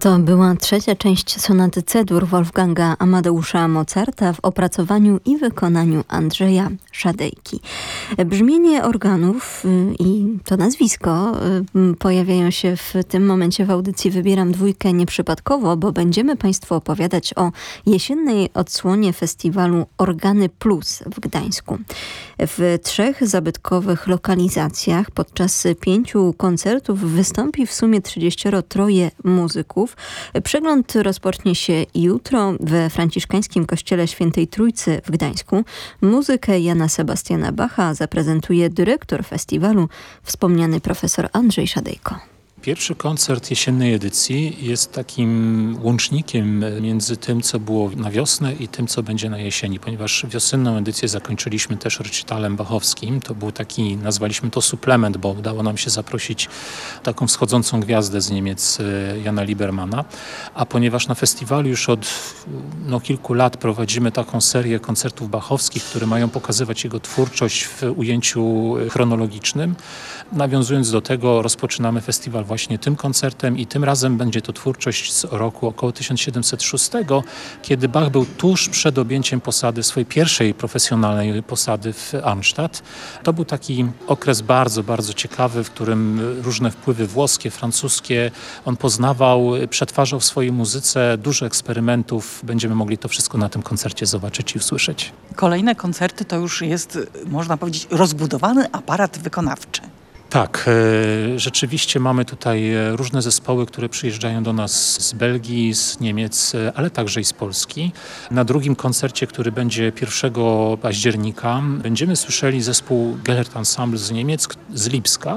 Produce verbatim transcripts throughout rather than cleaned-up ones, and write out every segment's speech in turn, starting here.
To była trzecia część sonaty C-dur Wolfganga Amadeusza Mozarta w opracowaniu i wykonaniu Andrzeja Szadejki. Brzmienie organów i to nazwisko pojawiają się w tym momencie w audycji Wybieram Dwójkę nieprzypadkowo, bo będziemy Państwu opowiadać o jesiennej odsłonie festiwalu Organy Plus w Gdańsku. W trzech zabytkowych lokalizacjach podczas pięciu koncertów wystąpi w sumie trzydzieścioro troje muzyków. Przegląd rozpocznie się jutro we franciszkańskim kościele Świętej Trójcy w Gdańsku. Muzykę Jana Sebastiana Bacha zaprezentuje dyrektor festiwalu, wspomniany profesor Andrzej Szadejko. Pierwszy koncert jesiennej edycji jest takim łącznikiem między tym, co było na wiosnę i tym, co będzie na jesieni, ponieważ wiosenną edycję zakończyliśmy też recitalem bachowskim. To był taki, nazwaliśmy to suplement, bo udało nam się zaprosić taką wschodzącą gwiazdę z Niemiec, Jana Libermana. A ponieważ na festiwalu już od no, kilku lat prowadzimy taką serię koncertów bachowskich, które mają pokazywać jego twórczość w ujęciu chronologicznym, nawiązując do tego, rozpoczynamy festiwal właśnie tym koncertem i tym razem będzie to twórczość z roku około tysiąc siedemset szóstego, kiedy Bach był tuż przed objęciem posady, swojej pierwszej profesjonalnej posady w Arnstadt. To był taki okres bardzo, bardzo ciekawy, w którym różne wpływy włoskie, francuskie on poznawał, przetwarzał w swojej muzyce, dużo eksperymentów. Będziemy mogli to wszystko na tym koncercie zobaczyć i usłyszeć. Kolejne koncerty to już jest, można powiedzieć, rozbudowany aparat wykonawczy. Tak, rzeczywiście mamy tutaj różne zespoły, które przyjeżdżają do nas z Belgii, z Niemiec, ale także i z Polski. Na drugim koncercie, który będzie pierwszego października, będziemy słyszeli zespół Gellert Ensemble z Niemiec, z Lipska,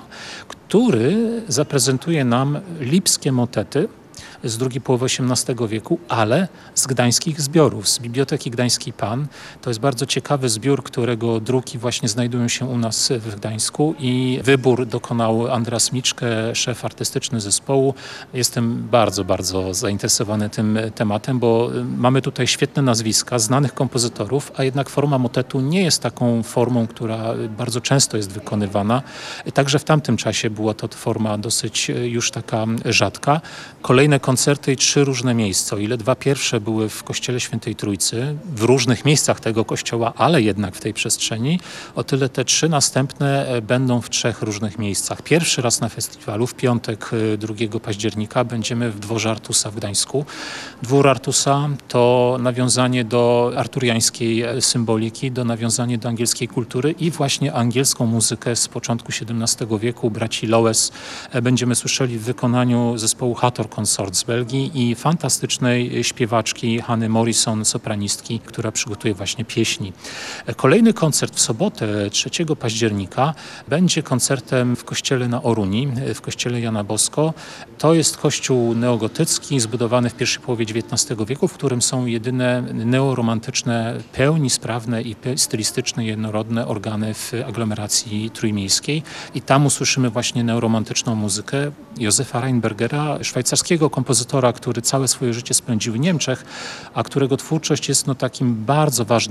który zaprezentuje nam lipskie motety z drugiej połowy osiemnastego wieku, ale z gdańskich zbiorów, z Biblioteki Gdańskiej Pan. To jest bardzo ciekawy zbiór, którego druki właśnie znajdują się u nas w Gdańsku i wybór dokonał Andras Miczke, szef artystyczny zespołu. Jestem bardzo, bardzo zainteresowany tym tematem, bo mamy tutaj świetne nazwiska, znanych kompozytorów, a jednak forma motetu nie jest taką formą, która bardzo często jest wykonywana. Także w tamtym czasie była to forma dosyć już taka rzadka. Kolejne koncerty i trzy różne miejsca. O ile dwa pierwsze były w kościele Świętej Trójcy, w różnych miejscach tego kościoła, ale jednak w tej przestrzeni, o tyle te trzy następne będą w trzech różnych miejscach. Pierwszy raz na festiwalu, w piątek drugiego października, będziemy w Dworze Artusa w Gdańsku. Dwór Artusa to nawiązanie do arturiańskiej symboliki, do nawiązania do angielskiej kultury i właśnie angielską muzykę z początku siedemnastego wieku, braci Lowes, będziemy słyszeli w wykonaniu zespołu Hathor Consort z Belgii i fantastycznej śpiewaczki Hanny Morrison, sopranistki, która przygotuje właśnie pieśni. Kolejny koncert w sobotę trzeciego października będzie koncertem w kościele na Oruni, w kościele Jana Bosko. To jest kościół neogotycki, zbudowany w pierwszej połowie dziewiętnastego wieku, w którym są jedyne neoromantyczne, pełni sprawne i stylistyczne, jednorodne organy w aglomeracji trójmiejskiej. I tam usłyszymy właśnie neoromantyczną muzykę Józefa Reinbergera, szwajcarskiego kompozytora, który całe swoje życie spędził w Niemczech, a którego twórczość jest no, takim bardzo ważnym